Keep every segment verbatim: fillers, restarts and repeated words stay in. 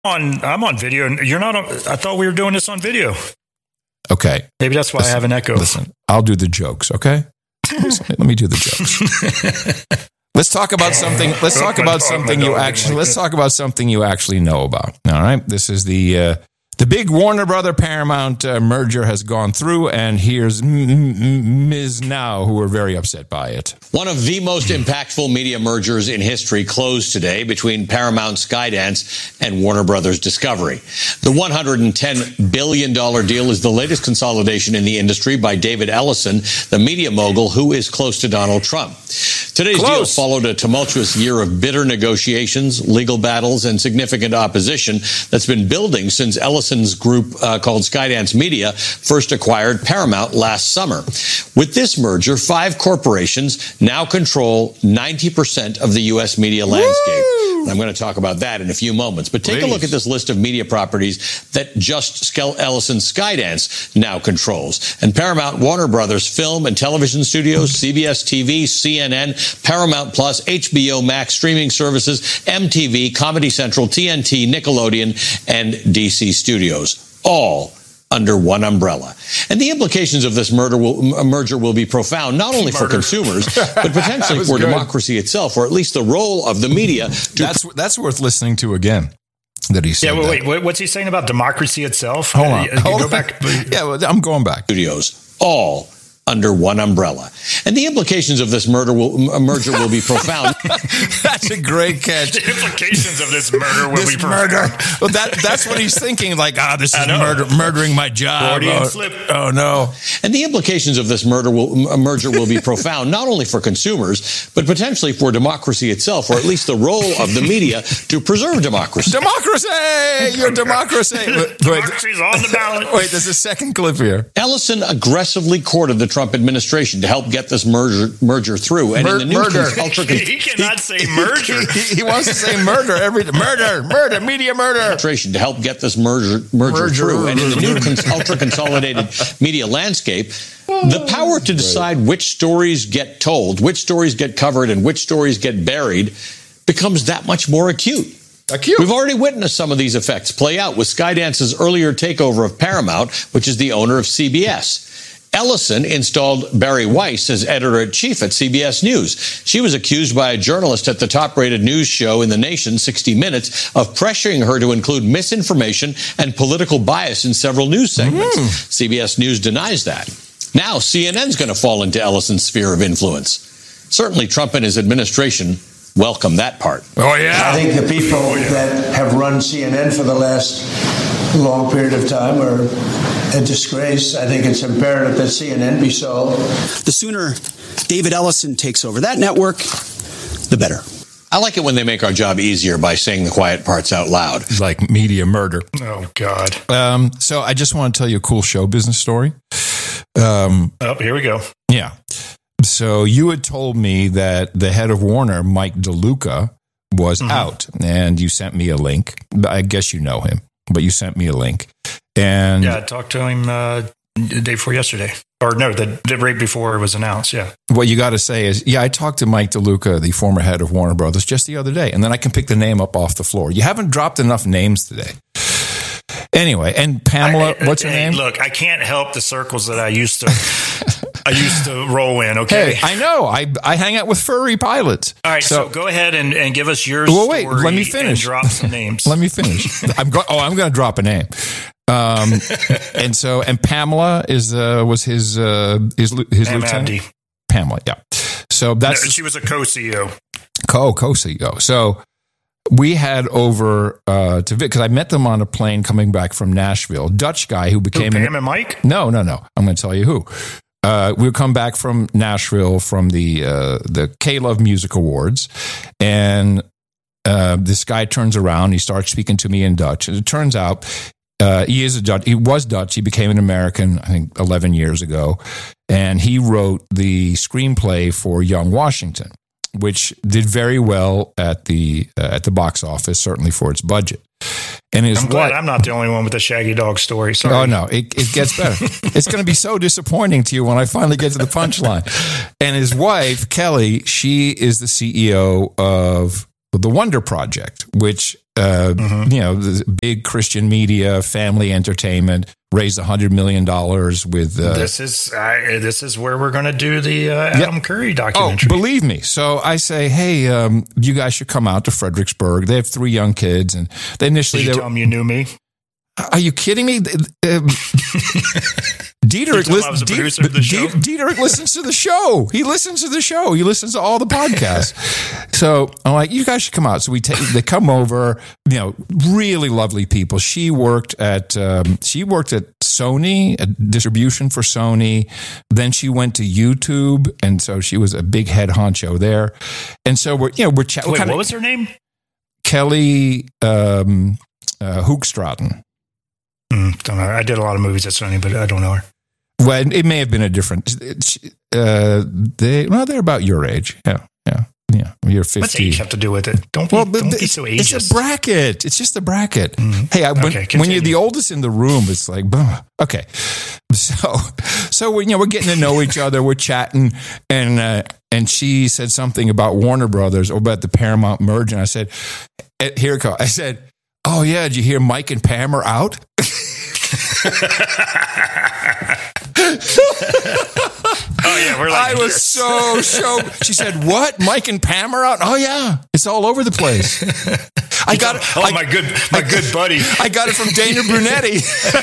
on. I'm on video, and you're not on. I thought we were doing this on video. Okay. Maybe that's why listen, I have an echo. Listen, I'll do the jokes, okay? Let me do the jokes. Let's talk about something. Let's talk about something you actually. Let's talk about something you actually know about. All right. This is the uh, the big Warner Brother Paramount uh, merger has gone through, and here's Miz Now, who are very upset by it. One of the most impactful media mergers in history closed today between Paramount Skydance and Warner Brothers Discovery. The one hundred ten billion dollars deal is the latest consolidation in the industry by David Ellison, the media mogul who is close to Donald Trump. Today's Close. deal followed a tumultuous year of bitter negotiations, legal battles, and significant opposition that's been building since Ellison's group uh, called Skydance Media first acquired Paramount last summer. With this merger, five corporations now control ninety percent of the U S media landscape. And I'm going to talk about that in a few moments. But take Please. a look at this list of media properties that just Skel- Ellison Skydance now controls. And Paramount, Warner Brothers Film and Television Studios, C B S T V, C N N, Paramount Plus, H B O Max, streaming services, M T V, Comedy Central, T N T, Nickelodeon, and D C Studios. All under one umbrella. And the implications of this murder will, merger will be profound, not only murder. for consumers, but potentially for good. democracy itself, or at least the role of the media. To that's that's worth listening to again. That he said. Yeah, well, that. wait, what's he saying about democracy itself? Hold on. Uh, Hold go on. back. Yeah, well, I'm going back. Studios, all under one umbrella. And the implications of this murder will, merger will be profound. That's a great catch. The implications of this murder will this be profound. Murder. Well, that, that's what he's thinking, like, ah, oh, this is murder, murdering my job. Oh, slip. oh, no. And the implications of this murder will, merger will be profound, not only for consumers, but potentially for democracy itself, or at least the role of the media to preserve democracy. Democracy! Your democracy! Democracy's on the ballot. Wait, there's a second clip here. Ellison aggressively courted the Trump administration to help get this merger merger through. And Mur- in the new murder. cons- ultra he, he cannot he, say merger. He, he wants to say murder every murder, murder, media murder. To help get this merger merger, merger through. And in the new cons- ultra consolidated media landscape, the power to decide which stories get told, which stories get covered, and which stories get buried becomes that much more acute. Acute. We've already witnessed some of these effects play out with Skydance's earlier takeover of Paramount, which is the owner of C B S. Ellison installed Barry Weiss as editor-in-chief at C B S News. She was accused by a journalist at the top-rated news show in the nation, sixty minutes, of pressuring her to include misinformation and political bias in several news segments. Mm. C B S News denies that. Now C N N's going to fall into Ellison's sphere of influence. Certainly Trump and his administration welcome that part. Oh, yeah. I think the people oh, yeah. that have run C N N for the last long period of time are a disgrace. I think it's imperative that C N N be sold. The sooner David Ellison takes over that network, the better. I like it when they make our job easier by saying the quiet parts out loud. Like media murder. Oh, God. Um, so I just want to tell you a cool show business story. Um, oh, here we go. Yeah. So you had told me that the head of Warner, Mike DeLuca, was mm-hmm. out, and you sent me a link. I guess you know him, but you sent me a link. And yeah, I talked to him uh, the day before yesterday. Or no, the, the right before it was announced, yeah. What you got to say is, yeah, I talked to Mike DeLuca, the former head of Warner Brothers, just the other day, and then I can pick the name up off the floor. You haven't dropped enough names today. Anyway, and Pamela, I, I, what's her hey, name? Look, I can't help the circles that I used to I used to roll in, okay? Hey, I know. I I hang out with furry pilots. All right, so, so go ahead and, and give us your well, wait, story let me finish. And drop some names. Let me finish. I'm go- oh, I'm going to drop a name. Um, and so, and Pamela is uh, was his uh, his his Pam lieutenant. Abdi. Pamela, yeah. So that's no, she was a co-C E O. Co co-C E O. So we had over uh, to because I met them on a plane coming back from Nashville. Dutch guy who became who, Pam an, and Mike. No, no, no. I'm going to tell you who. Uh, we would come back from Nashville from the uh, the K-Love Music Awards, and uh, this guy turns around. He starts speaking to me in Dutch. And it turns out uh, he is a Dutch. He was Dutch. He became an American, I think, eleven years ago, and he wrote the screenplay for Young Washington, which did very well at the uh, at the box office, certainly for its budget. And his I'm glad wife, I'm not the only one with the Shaggy Dog story. Sorry. Oh, no, it, it gets better. It's going to be so disappointing to you when I finally get to the punchline. And his wife, Kelly, she is the C E O of the Wonder Project, which uh, mm-hmm. you know, the big Christian media, family entertainment, raised a hundred million dollars with. Uh, this is uh, this is where we're going to do the uh, Adam yep. Curry documentary. Oh, believe me. So I say, hey, um, you guys should come out to Fredericksburg. They have three young kids, and they initially Did you they tell them you knew me. Are you kidding me? Um, Dietrich, listens, Dietrich, Dietrich listens to the show. He listens to the show. He listens to all the podcasts. So I'm like, you guys should come out. So we take, they come over, you know, really lovely people. She worked at, um, she worked at Sony, at distribution for Sony. Then she went to YouTube. And so she was a big head honcho there. And so we're, you know, we're chatting. Wait, what was her name? Kelly, um, uh, Hoogstraten. Mm, don't know. I did a lot of movies at Sony, but I don't know her. Well, it may have been a different. Uh, they well, they're about your age. Yeah, yeah, yeah. You're fifty. What's age have to do with it? Don't be, well, don't be so ageist. It's a bracket. It's just a bracket. Mm-hmm. Hey, I, when, okay, when you're the oldest in the room, it's like, okay. So, so we, you know, we're getting to know each other. We're chatting, and uh, and she said something about Warner Brothers or about the Paramount merge, and I said, "Here it goes." I said, "Oh yeah, did you hear Mike and Pam are out?" Oh yeah, we're like I was this. so shocked. She said, "What? Mike and Pam are out?" Oh yeah, it's all over the place. I got it. Oh I, my good, my I, good buddy. I got it from Dana Brunetti.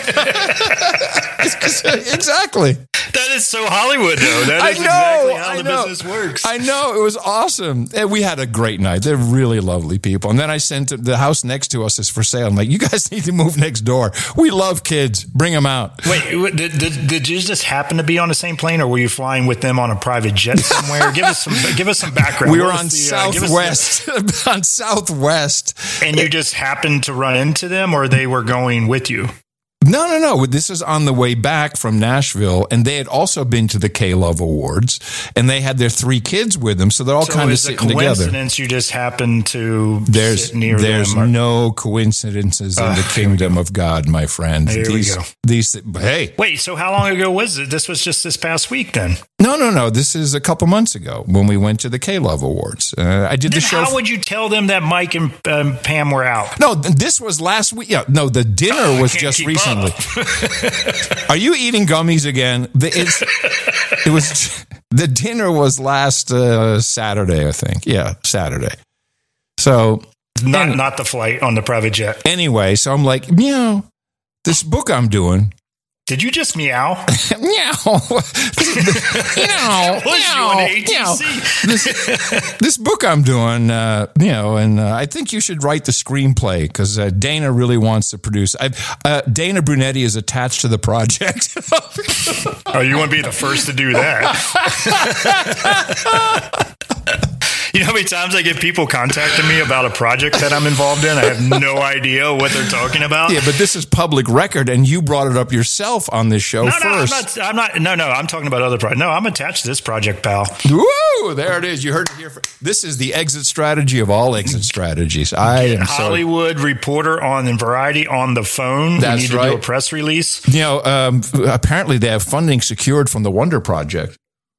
Exactly. That is so Hollywood, though. That I is know, exactly how I the know. business works. I know. It was awesome. And we had a great night. They're really lovely people. And then I sent the house next to us is for sale. I'm like, you guys need to move next door. We love kids. Bring them out. Wait, did, did, did you just happen to be on the same plane, or were you flying with them on a private jet somewhere? give us some. Give us some background. We were what on the, Southwest. Uh, the, on Southwest. And you just happened to run into them, or they were going with you? No, no, no. This is on the way back from Nashville, and they had also been to the K-Love Awards, and they had their three kids with them, so they're all so kind of sitting together. Coincidence? You just happened to there's, sit near there's them. There's no coincidences in uh, the kingdom of God, my friend. Here these, we go. These, hey, wait. So how long ago was it? This was just this past week, then? No, no, no. This is a couple months ago when we went to the K-Love Awards. Uh, I did then the show. How would you tell them that Mike and um, Pam were out? No, this was last week. Yeah, no, the dinner oh, was just recently. Are you eating gummies again? The, it's, it was the dinner was last uh, Saturday, I think. Yeah, Saturday. So not and, not the flight on the private jet. Anyway, so I'm like, meow. This book I'm doing. Did you just meow? Meow. Meow. Meow. Meow. This, this book I'm doing, uh, you know, and uh, I think you should write the screenplay because uh, Dana really wants to produce. I, uh, Dana Brunetti is attached to the project. Oh, you want to be the first to do that? You know how many times I get people contacting me about a project that I'm involved in? I have no idea what they're talking about. Yeah, but this is public record, and you brought it up yourself on this show no, first. No, I'm not, I'm not. No, no, I'm talking about other projects. No, I'm attached to this project, pal. Woo! There it is. You heard it here. This is the exit strategy of all exit strategies. I am Hollywood so, reporter on Variety on the phone. That's we need to right. do a press release. You know, um, apparently they have funding secured from the Wonder Project.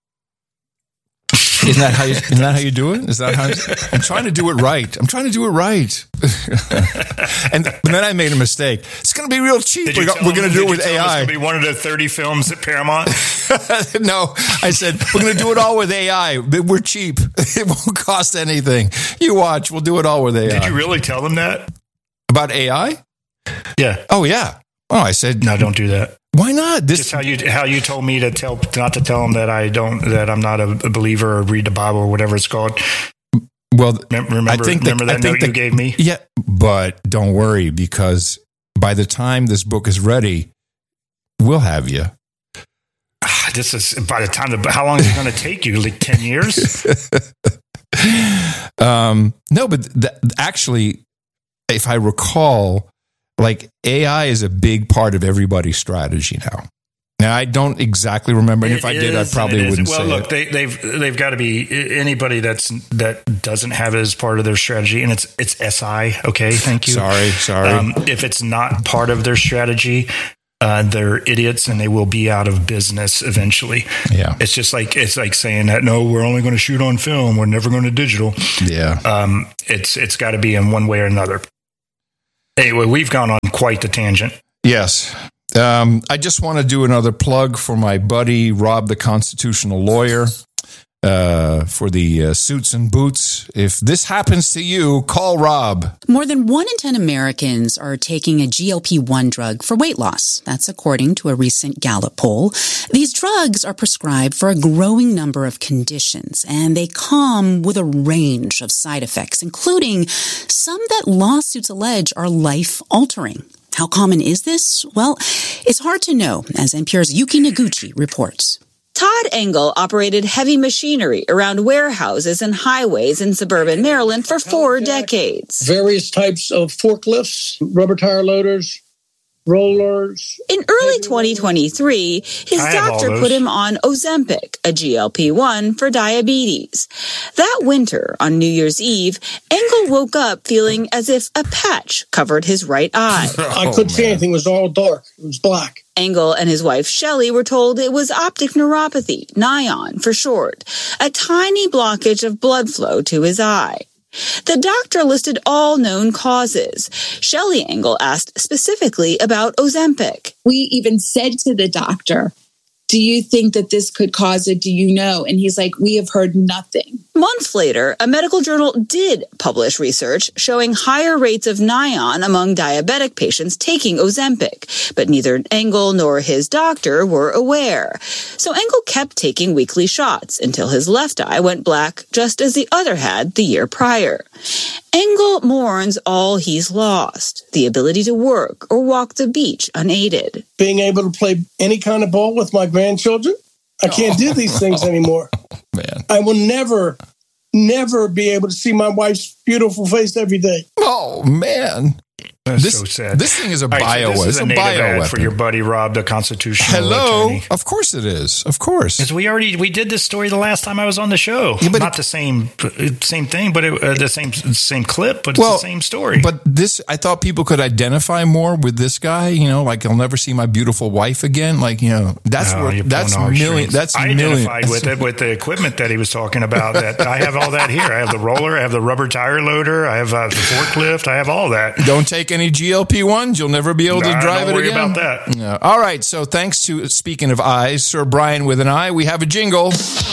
Isn't that how you? Isn't that how you do it? Is that how? I'm trying to do it right. I'm trying to do it right. and but then I made a mistake. It's going to be real cheap. We're, we're going to do it with A I. It's going to be one of the thirty films at Paramount. No, I said we're going to do it all with A I. We're cheap. It won't cost anything. You watch. We'll do it all with A I. Did you really tell them that about A I? Yeah. Oh yeah. Oh, I said no. Don't do that. Why not? This Just how you how you told me to tell not to tell them that I don't that I'm not a, a believer or read the Bible or whatever it's called. Well, remember, I think the, remember that I think note the, you gave me? Yeah, but don't worry because by the time this book is ready, we'll have you. This is by the time. The, how long is it going to take you? Like ten years? um, no, but th- actually, if I recall. Like A I is a big part of everybody's strategy now. Now I don't exactly remember, and if I did, I probably wouldn't well, say look, it. They, they've they've got to be anybody that's that doesn't have it as part of their strategy, and it's it's S I. Okay, thank you. Sorry, sorry. Um, if it's not part of their strategy, Uh, they're idiots and they will be out of business eventually. Yeah. It's just like, it's like saying that, no, we're only going to shoot on film. We're never going to digital. Yeah. Um, it's, it's got to be in one way or another. Anyway, we've gone on quite the tangent. Yes. Um, I just want to do another plug for my buddy, Rob, the constitutional lawyer. Uh, for the uh, suits and boots. If this happens to you, call Rob. More than one in ten Americans are taking a G L P one drug for weight loss. That's according to a recent Gallup poll. These drugs are prescribed for a growing number of conditions, and they come with a range of side effects, including some that lawsuits allege are life-altering. How common is this? Well, it's hard to know, as N P R's Yuki Noguchi reports. Todd Engel operated heavy machinery around warehouses and highways in suburban Maryland for four decades. Various types of forklifts, rubber tire loaders, rollers. In early twenty twenty-three, his doctor put him on Ozempic, a G L P one for diabetes. That winter, on New Year's Eve, Engel woke up feeling as if a patch covered his right eye. I couldn't see anything. It was all dark. It was black. Engel and his wife Shelley were told it was optic neuropathy, NION for short, a tiny blockage of blood flow to his eye. The doctor listed all known causes. Shelley Engel asked specifically about Ozempic. We even said to the doctor, do you think that this could cause it? Do you know? And he's like, we have heard nothing. Months later, a medical journal did publish research showing higher rates of NION among diabetic patients taking Ozempic, but neither Engel nor his doctor were aware. So Engel kept taking weekly shots until his left eye went black, just as the other had the year prior. Engel mourns all he's lost, the ability to work or walk the beach unaided. Being able to play any kind of ball with my grandchildren, I can't do these things anymore. Man. I will never, never be able to see my wife's beautiful face every day. Oh, man. That's this, so sad. This thing is a All right, bio. so this is it's a a native bio ad weapon. for your buddy Rob, the constitutional Hello. attorney. Of course it is. Of course. Because we already we did this story the last time I was on the show. Yeah, but Not it, the same same thing, but it, uh, the same same clip, but well, it's the same story. But this, I thought people could identify more with this guy. You know, like I'll never see my beautiful wife again. Like you know, that's No, where you're that's pulling our million. strings. That's I million. identified with it with the equipment that he was talking about. That I have all that here. I have the roller. I have the rubber tire loader. I have uh, the forklift. I have all that. Don't take any G L P ones. You'll never be able to Nah, drive don't it worry again. about that. Yeah. All right. So thanks to, speaking of eyes, Sir Brian with an eye, we have a jingle.